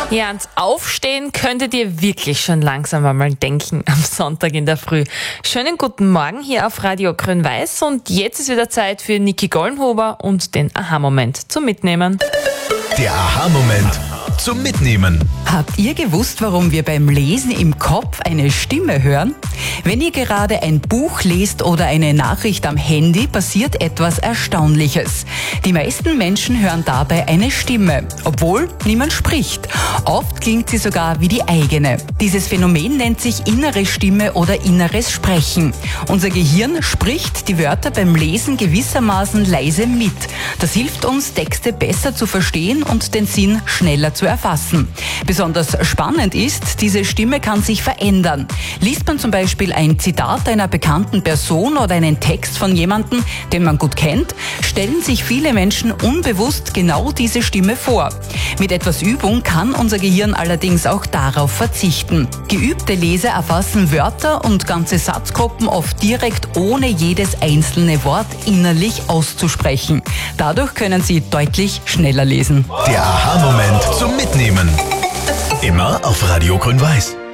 Ja, ans Aufstehen könntet ihr wirklich schon langsam einmal denken am Sonntag in der Früh. Schönen guten Morgen hier auf Radio Grün-Weiß und jetzt ist wieder Zeit für Niki Gollenhuber und den Aha-Moment zum Mitnehmen. Der Aha-Moment zum Mitnehmen. Habt ihr gewusst, warum wir beim Lesen im Kopf eine Stimme hören? Wenn ihr gerade ein Buch lest oder eine Nachricht am Handy, passiert etwas Erstaunliches. Die meisten Menschen hören dabei eine Stimme, obwohl niemand spricht. Oft klingt sie sogar wie die eigene. Dieses Phänomen nennt sich innere Stimme oder inneres Sprechen. Unser Gehirn spricht die Wörter beim Lesen gewissermaßen leise mit. Das hilft uns, Texte besser zu verstehen und den Sinn schneller zu erfassen. Besonders spannend ist, diese Stimme kann sich verändern. Liest man zum Beispiel ein Zitat einer bekannten Person oder einen Text von jemandem, den man gut kennt, stellen sich viele Menschen unbewusst genau diese Stimme vor. Mit etwas Übung kann unser Gehirn allerdings auch darauf verzichten. Geübte Leser erfassen Wörter und ganze Satzgruppen oft direkt, ohne jedes einzelne Wort innerlich auszusprechen. Dadurch können sie deutlich schneller lesen. Der Aha-Moment zum Mitnehmen. Immer auf Radio Grün-Weiß.